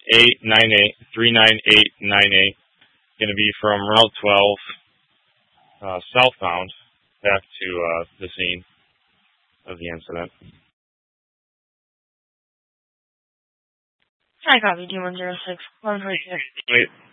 39898. Going to be from Route 12, southbound, back to the scene of the incident. I copy D106. 146. Wait.